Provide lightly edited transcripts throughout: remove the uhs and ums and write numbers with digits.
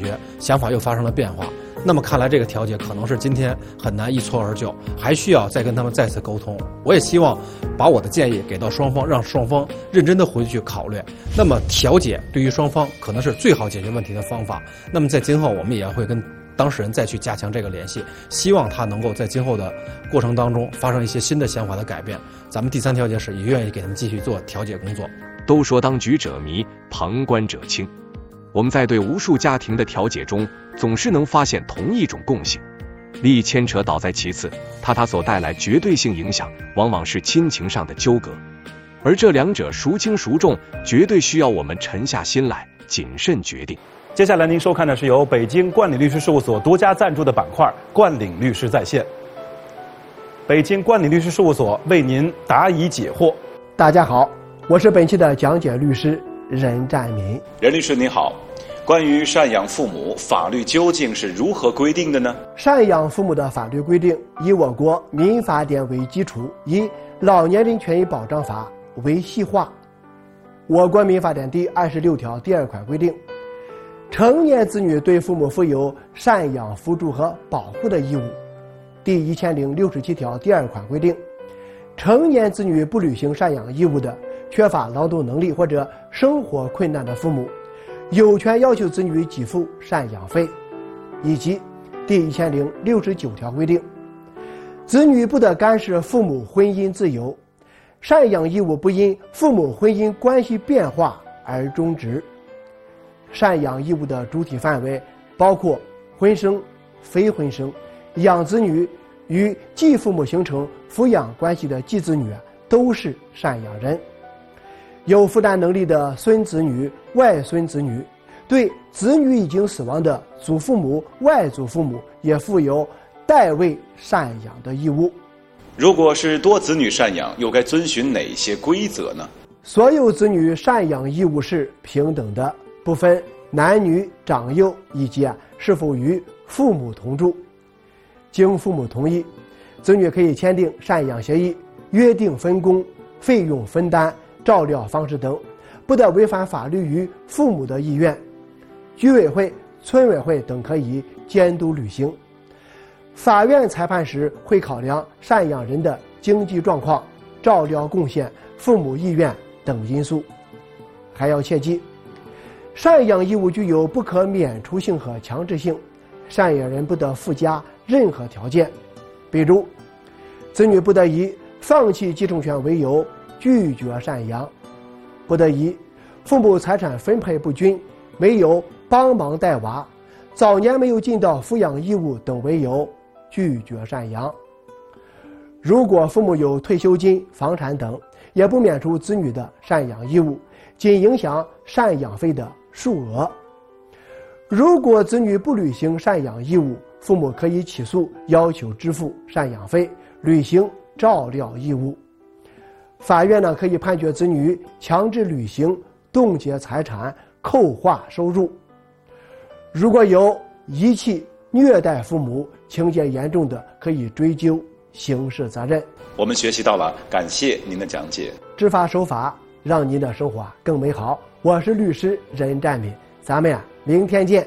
决，想法又发生了变化。那么看来这个调解可能是今天很难一蹴而就，还需要再跟他们再次沟通。我也希望把我的建议给到双方，让双方认真的回去考虑。那么调解对于双方可能是最好解决问题的方法。那么在今后我们也会跟当事人再去加强这个联系，希望他能够在今后的过程当中发生一些新的想法的改变。咱们第三调解室也愿意给他们继续做调解工作。 都说当局者迷，旁观者清。我们在对无数家庭的调解中，总是能发现同一种共性：利益牵扯倒在其次，它所带来绝对性影响，往往是亲情上的纠葛。而这两者孰轻孰重，绝对需要我们沉下心来，谨慎决定。 接下来您收看的是由北京冠领律师事务所独家赞助的板块“冠领律师在线”。北京冠领律师事务所为您答疑解惑。 大家好，我是本期的讲解律师任占民。 任律师您好，关于赡养父母，法律究竟是如何规定的呢？ 赡养父母的法律规定以我国民法典为基础，以《老年人权益保障法》为细化。我国民法典第26条第2款规定，成年子女对父母负有赡养、扶助和保护的义务。第1067条第2款规定，成年子女不履行赡养义务的，缺乏劳动能力或者生活困难的父母，有权要求子女给付赡养费。以及第1069条规定，子女不得干涉父母婚姻自由，赡养义务不因父母婚姻关系变化而终止。赡养义务的主体范围包括婚生、非婚生、养子女与继父母形成抚养关系的继子女都是赡养人。有负担能力的孙子女、外孙子女，对子女已经死亡的祖父母、外祖父母也负有代位赡养的义务。 如果是多子女赡养，又该遵循哪些规则呢？ 所有子女赡养义务是平等的，不分男女长幼，以及是否与父母同住。经父母同意，子女可以签订赡养协议，约定分工、费用分担、照料方式等，不得违反法律与父母的意愿。居委会、村委会等可以监督履行。法院裁判时会考量赡养人的经济状况、照料贡献、父母意愿等因素。还要切记，赡养义务具有不可免除性和强制性，赡养人不得附加任何条件，比如子女不得以放弃继承权为由拒绝赡养，不得以父母财产分配不均、没有帮忙带娃、早年没有尽到抚养义务等为由拒绝赡养。如果父母有退休金、房产等，也不免除子女的赡养义务，仅影响赡养费的数额。如果子女不履行赡养义务，父母可以起诉要求支付赡养费，履行照料义务。法院可以判决子女强制履行、冻结财产、扣划收入。如果有遗弃、虐待父母，情节严重的可以追究刑事责任。 我们学习到了，感谢您的讲解。 知法守法，让您的生活更美好。我是律师任占民，咱们明天见。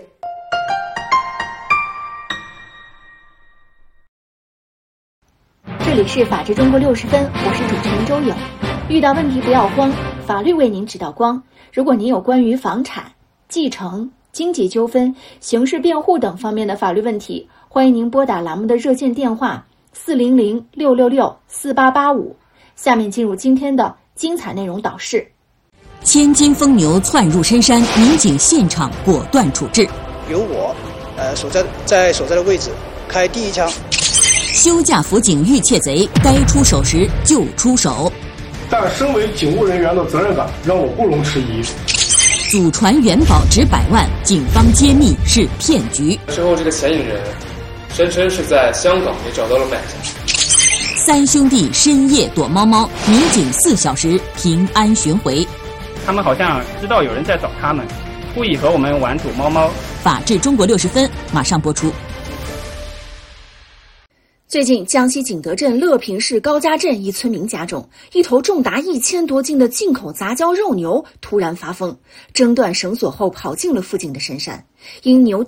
这里是法治中国60分，我是主持人周友。遇到问题不要慌，法律为您指导光。如果您有关于房产、继承、经济纠纷、刑事辩护等方面的法律问题，欢迎您拨打栏目的热线电话400-666-4885。下面进入今天的精彩内容导视。 千金疯牛窜入深山，民警现场果断处置。 由我所在的位置开第一枪。 休假辅警遇窃贼，该出手时就出手。 但身为警务人员的责任感让我不容置疑。 祖传元宝值100万，警方揭秘是骗局。 之后这个嫌疑人声称是在香港也找到了买家。 三兄弟深夜躲猫猫，民警4小时平安寻回。 他们好像知道有人在找他们，故意和我们玩躲猫猫。 法治中国60分马上播出。 最近，江西景德镇乐平市高家镇一村民家中，一头重达1000多斤的进口杂交肉牛突然发疯，挣断绳索后跑进了附近的深山。因牛